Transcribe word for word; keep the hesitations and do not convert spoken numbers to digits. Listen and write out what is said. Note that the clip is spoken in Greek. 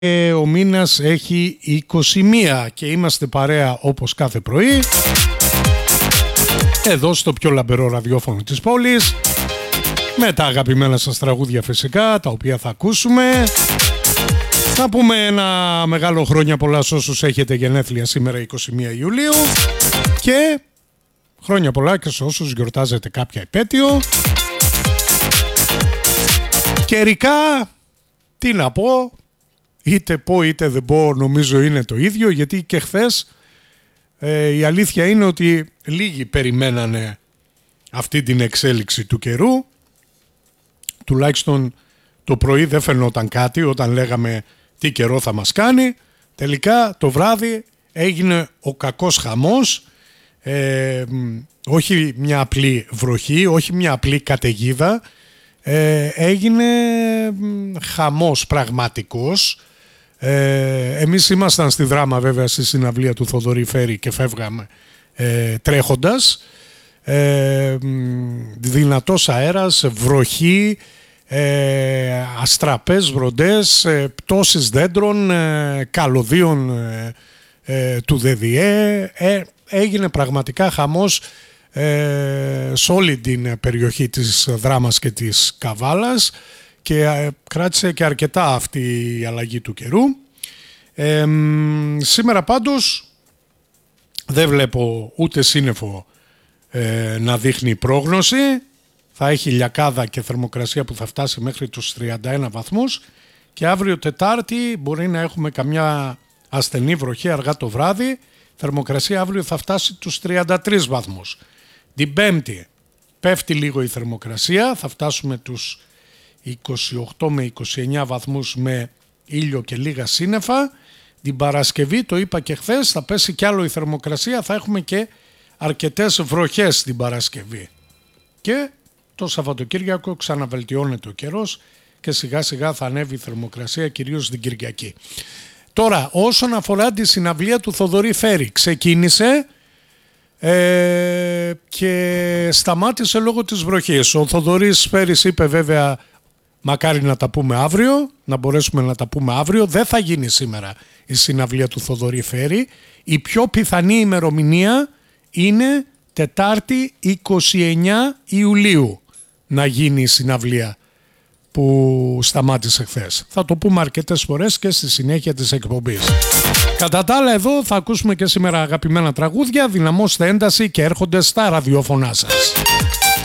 Ε, ο μήνας έχει είκοσι μία και είμαστε παρέα όπως κάθε πρωί εδώ στο πιο λαμπερό ραδιόφωνο της πόλης με τα αγαπημένα σας τραγούδια φυσικά, τα οποία θα ακούσουμε. Θα πούμε ένα μεγάλο χρόνια πολλά σε όσους έχετε γενέθλια σήμερα είκοσι μία Ιουλίου και χρόνια πολλά και σε όσους γιορτάζετε κάποια επέτειο. Καιρικά, τι να πω, είτε πω είτε δεν πω, νομίζω είναι το ίδιο, γιατί και χθες ε, η αλήθεια είναι ότι λίγοι περιμένανε αυτή την εξέλιξη του καιρού. Τουλάχιστον το πρωί δεν φαινόταν κάτι όταν λέγαμε τι καιρό θα μας κάνει. Τελικά το βράδυ έγινε ο κακός χαμός, ε, όχι μια απλή βροχή, όχι μια απλή καταιγίδα, ε, έγινε χαμός πραγματικός. Ε, εμείς ήμασταν στη Δράμα βέβαια στη συναυλία του Θοδωρή Φέρη και φεύγαμε ε, τρέχοντας. Ε, δυνατός αέρας, βροχή, ε, αστραπές βροντές, ε, πτώσεις δέντρων, ε, καλωδίων ε, ε, του ΔΔΕ. Ε, έγινε πραγματικά χαμός ε, σε όλη την περιοχή της Δράμας και της Καβάλας και ε, κράτησε και αρκετά αυτή η αλλαγή του καιρού. Ε, σήμερα πάντως δεν βλέπω ούτε σύννεφο ε, να δείχνει πρόγνωση. Θα έχει λιακάδα και θερμοκρασία που θα φτάσει μέχρι τους τριάντα ένα βαθμούς και αύριο Τετάρτη μπορεί να έχουμε καμιά ασθενή βροχή αργά το βράδυ. Θερμοκρασία αύριο θα φτάσει τους τριάντα τρεις βαθμούς. Την Πέμπτη πέφτει λίγο η θερμοκρασία, θα φτάσουμε τους είκοσι οκτώ με είκοσι εννέα βαθμούς με ήλιο και λίγα σύννεφα. Την Παρασκευή, το είπα και χθες, θα πέσει κι άλλο η θερμοκρασία, θα έχουμε και αρκετές βροχές την Παρασκευή. Και το Σαββατοκύριακο ξαναβελτιώνεται ο καιρός και σιγά σιγά θα ανέβει η θερμοκρασία, κυρίως την Κυριακή. Τώρα, όσον αφορά τη συναυλία του Θοδωρή Φέρη, ξεκίνησε ε, και σταμάτησε λόγω της βροχής. Ο Θοδωρής Φέρης είπε βέβαια μακάρι να τα πούμε αύριο, να μπορέσουμε να τα πούμε αύριο. Δεν θα γίνει σήμερα η συναυλία του Θοδωρή Φέρη. Η πιο πιθανή ημερομηνία είναι Τετάρτη είκοσι εννέα Ιουλίου να γίνει η συναυλία που σταμάτησε χθες. Θα το πούμε αρκετές φορές και στη συνέχεια της εκπομπής. Κατά τα άλλα εδώ θα ακούσουμε και σήμερα αγαπημένα τραγούδια. Δυναμώστε ένταση και έρχονται στα ραδιόφωνά σας.